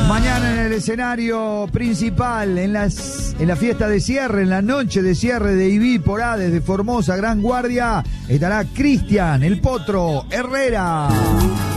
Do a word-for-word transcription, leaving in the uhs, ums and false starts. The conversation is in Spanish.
Mañana en el escenario principal, en las en la fiesta de cierre, en la noche de cierre de Ibí Porá, desde Formosa, Gran Guardia, estará Cristian, el Potro Herrera.